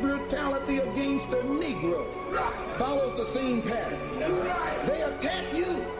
brutality against the Negro follows the same pattern. They attack you